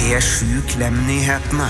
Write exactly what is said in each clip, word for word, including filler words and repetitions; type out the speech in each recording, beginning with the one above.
P sju Klem-nyhetene.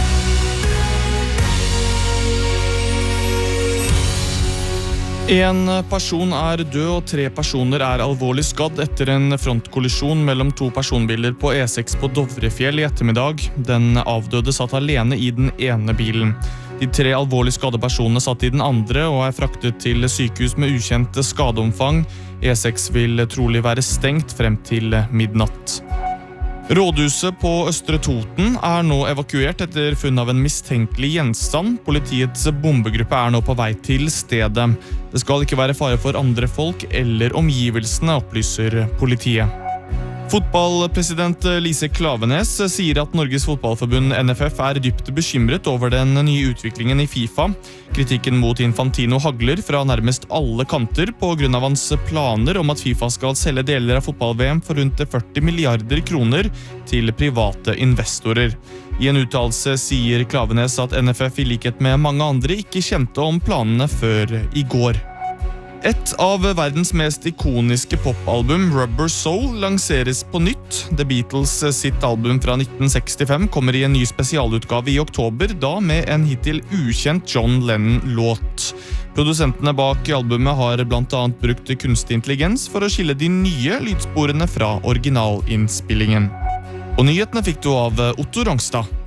En person er død og tre personer er alvorlig skadd etter en frontkollisjon mellom to personbiler på E seks på Dovrefjell i ettermiddag. Den avdøde satt alene i den ene bilen. De tre alvorlig skadde personene satt i den andre og er fraktet til sykehus med ukjente skadeomfang. E seks vil trolig være stengt frem til midnatt. Rådhuset på Østre Toten er nå evakuert etter funn av en mistenkelig gjenstand. Politiets bombegruppe er nå på vei til stedet. Det skal ikke være fare for andre folk eller omgivelsene, opplyser politiet. Fotballpresident Lise Klaveness sier at Norges fotballforbund N F F er dypt bekymret over den nye utviklingen i FIFA. Kritikken mot Infantino hagler fra nærmest alle kanter på grunn av hans planer om at FIFA skal selge deler av fotball-V M for rundt førti milliarder kroner til private investorer. I en uttalelse sier Klaveness at N F F i likhet med mange andre ikke kjente om planene før i går. Et av verdens mest ikoniske popalbum, Rubber Soul, lanseres på nytt. The Beatles sitt album fra nitten sekstifem kommer i en ny spesialutgave i oktober, da med en hittil ukjent John Lennon-låt. Produsentene bak albumet har blant annet brukt kunstig intelligens for å skille de nye lydsporene fra originalinnspillingen. Og nyhetene fikk du av Otto Rongstad.